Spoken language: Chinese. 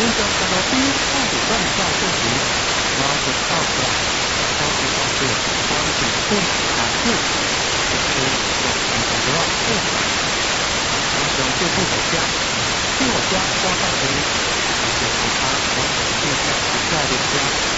常可能第一看的乱造问题，然后就造出来，然后就导致光景不反复，就是有很多的不反，然后就不回家，去我家刮到回，而且其他完全变成不在的家。